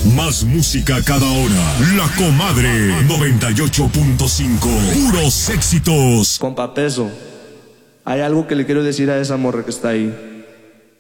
Más música cada hora. La Comadre 98.5. Puros éxitos. Compa Peso, hay algo que le quiero decir a esa morra que está ahí.